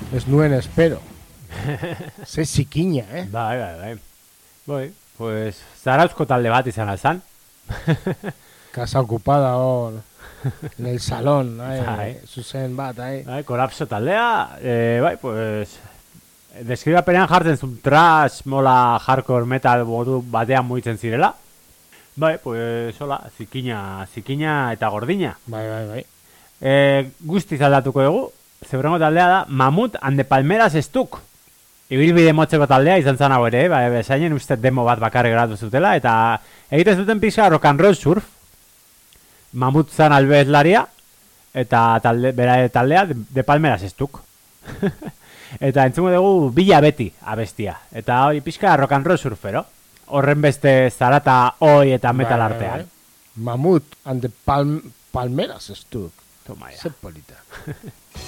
Ez nuen espero. Ze zikina, Bai, pues Zarauzko talde bat izan alzan. Casa ocupada hor, en el salón, Bai. zuzen bat, Bai, kolapso taldea, pues deskribapenean jartzen zuen trash, mola, hardcore, metal modu batean mugitzen zirela. Bai, pues hola, zikina eta gordina. Bai. Guztiz aldatuko dugu, zebrengo taldea da Mamut and the Palmeras Stuck. Ibilbide motzeko taldea izan zan hau ere, bezainen uste demo bat bakarrik gratu zutela, eta egiten zuten pixka rock and roll surf. Mamut zan albezlaria, eta bera taldea de Palmeras Stuck. Eta entzungo dugu Bila Beti abestia. Eta hori pixka rock and roll surfero. Horren beste zarata oi eta metal artean. Mamut and the Palmeras Stuck. Toma ya. Ze polita.